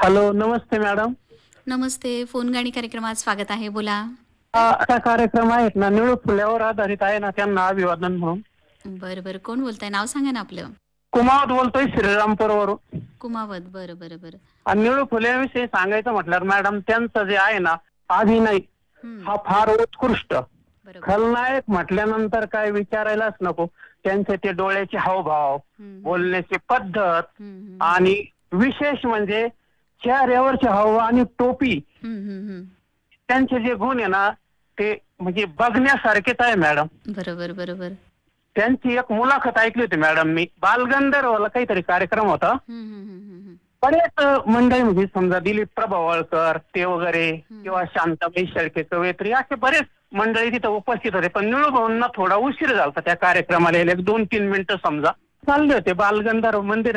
Hello, नमस्ते madam. नमस्ते. Phone गाणी कार्यक्रमात स्वागत आहे. बोला. असा कार्यक्रम आहेत ना, निळू फुल्यावर आधारित आहे ना, त्यांना अभिवादन म्हणून. बरं, बरं. कोण बोलताय? नाव सांगा ना आपलं. कुमावत बोलतोय श्रीरामपूरवरून. कुमावत. बरं, बरं, बरं. आणि निळू फुल्याविषयी सांगायचं म्हटल्यावर मॅडम त्यांचं जे आहे ना, अभिनय हं. हा फार उत्कृष्ट. बरोबर. खलनायक म्हटल्यानंतर काय विचारायलाच नको. त्यांचे ते डोळ्याचे हावभाव, हं, हं. बोलण्याची पद्धत हं, हं. आणि विशेष म्हणजे चेहऱ्यावरचे हावभाव आणि टोपी, हं, हं, हं. त्यांचे जे गुण आहे ना, ते म्हणजे बघण्यासारखेच आहे मॅडम. बरोबर, बरोबर. त्यांची एक मुलाखत ऐकली होती मॅडम मी. बालगंधर्वला काहीतरी कार्यक्रम होता. हं, हं, हं, हं, हं. बरेच मंडळी म्हणजे समजा दिलीप प्रभावळकर ते वगैरे हं, किंवा हं. शांताबाई शेळके कवयित्री असे बरेच मंडळी तिथं उपस्थित होते. पण निळूभाऊंना थोडा उशीर झाला त्या कार्यक्रमाला यायला. 1-2-3 मिनिटं समजा चालले होते. बालगंधर्व मंदिर